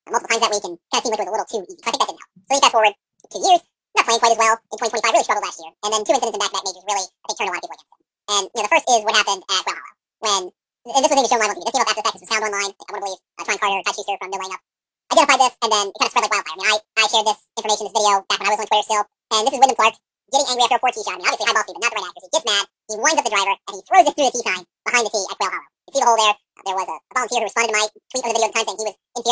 multiple times that week and kind of seemed like it was a little too easy. So I think that didn't help. So you fast forward 2 years, not playing quite as well in 2025. Really struggled last year, and then 2 incidents in back-to-back majors really I think turned a lot of people against him. And the first is what happened at Valhalla when. And this was maybe shown live on TV. This came up after the fact. This was found online. I want to believe Tron Carter, Todd Schuster from No Laying Up identified this, and then it kind of spread like wildfire. I mean, I shared this information, this video, back when I was on Twitter still, and this is Wyndham Clark getting angry after a poor tee shot. I mean, obviously high ball speed, but not the right accuracy. He gets mad, he winds up the driver, and he throws it through the tee sign behind the tee at Quail Hollow. You see the hole there? There was a volunteer who responded to my tweet or the video at the time saying he was in fear